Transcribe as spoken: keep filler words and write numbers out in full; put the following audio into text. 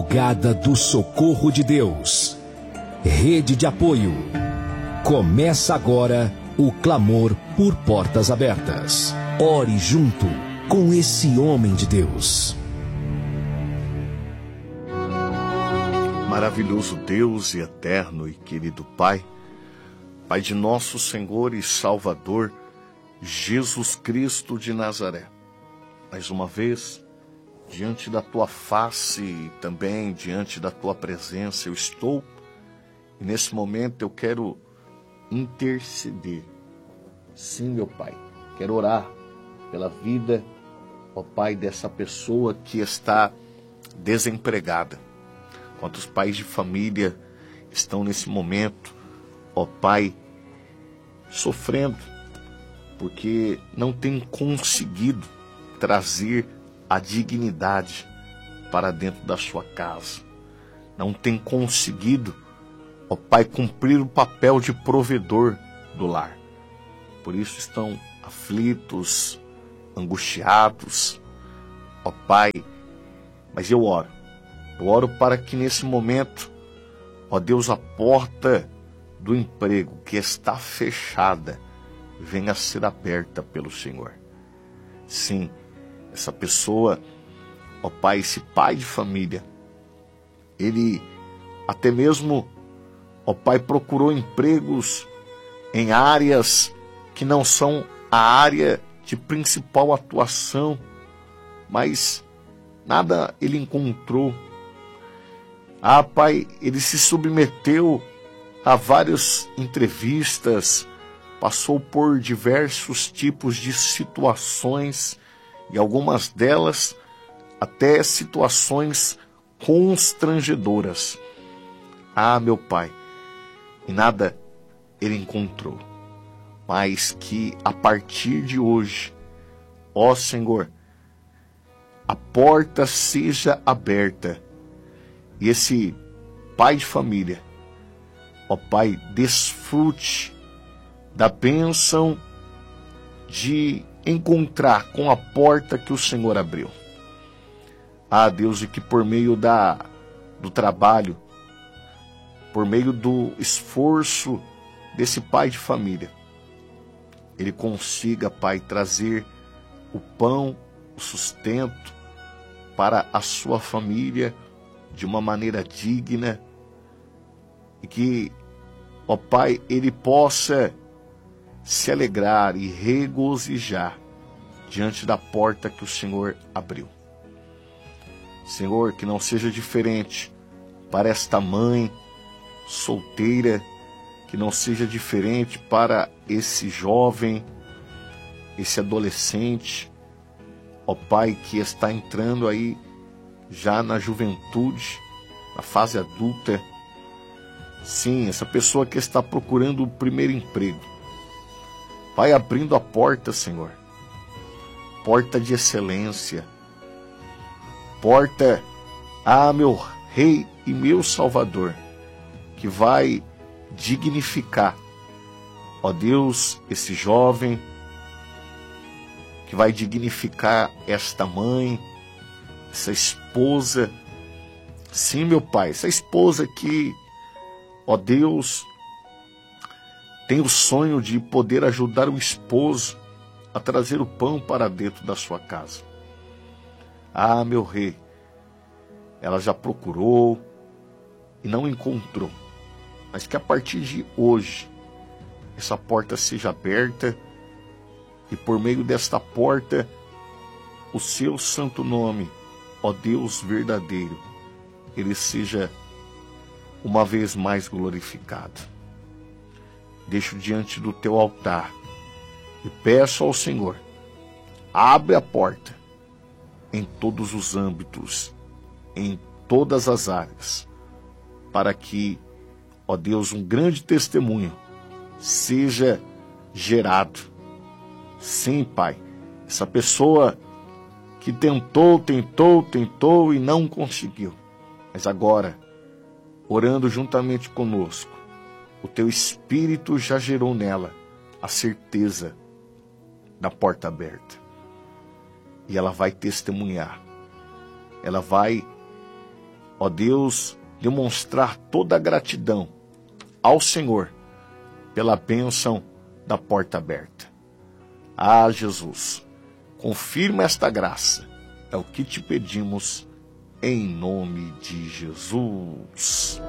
Brigada do Socorro de Deus. Rede de apoio. Começa agora o clamor por portas abertas. Ore junto com esse homem de Deus. Maravilhoso Deus e eterno e querido Pai, Pai de nosso Senhor e Salvador, Jesus Cristo de Nazaré. Mais uma vez, diante da Tua face e também diante da Tua presença eu estou, e nesse momento eu quero interceder. Sim, meu Pai, quero orar pela vida, ó Pai, dessa pessoa que está desempregada. Quantos pais de família estão nesse momento, ó Pai, sofrendo, porque não tem conseguido trazer a dignidade para dentro da sua casa. Não tem conseguido, ó Pai, cumprir o papel de provedor do lar. Por isso estão aflitos, angustiados, ó Pai, mas eu oro. Eu oro para que nesse momento, ó Deus, a porta do emprego que está fechada venha a ser aberta pelo Senhor. Sim, essa pessoa, ó Pai, esse pai de família, ele até mesmo, ó Pai, procurou empregos em áreas que não são a área de principal atuação, mas nada ele encontrou. Ah, Pai, ele se submeteu a várias entrevistas, passou por diversos tipos de situações, e algumas delas até situações constrangedoras. Ah, meu Pai, e nada ele encontrou, mas que a partir de hoje, ó Senhor, a porta seja aberta, e esse pai de família, ó Pai, desfrute da bênção de encontrar com a porta que o Senhor abriu. Ah, Deus, e que por meio da, do trabalho, por meio do esforço desse pai de família, ele consiga, Pai, trazer o pão, o sustento para a sua família de uma maneira digna, e que, ó Pai, ele possa se alegrar e regozijar diante da porta que o Senhor abriu. Senhor, que não seja diferente para esta mãe solteira, que não seja diferente para esse jovem, esse adolescente, ó Pai, que está entrando aí já na juventude, na fase adulta. Sim, essa pessoa que está procurando o primeiro emprego. Vai abrindo a porta, Senhor. Porta de excelência. Porta, ah, meu Rei e meu Salvador, que vai dignificar, ó Deus, esse jovem, que vai dignificar esta mãe, essa esposa. Sim, meu Pai, essa esposa que, ó Deus, tem o sonho de poder ajudar o esposo a trazer o pão para dentro da sua casa. Ah, meu Rei, ela já procurou e não encontrou, mas que a partir de hoje essa porta seja aberta, e por meio desta porta o seu santo nome, ó Deus verdadeiro, ele seja uma vez mais glorificado. Deixo diante do teu altar e peço ao Senhor, abre a porta em todos os âmbitos, em todas as áreas, para que, ó Deus, um grande testemunho seja gerado. Sim, Pai, essa pessoa que tentou, tentou, tentou e não conseguiu, mas agora, orando juntamente conosco, o teu Espírito já gerou nela a certeza da porta aberta. E ela vai testemunhar. Ela vai, ó Deus, demonstrar toda a gratidão ao Senhor pela bênção da porta aberta. Ah, Jesus, confirma esta graça, é o que te pedimos, em nome de Jesus.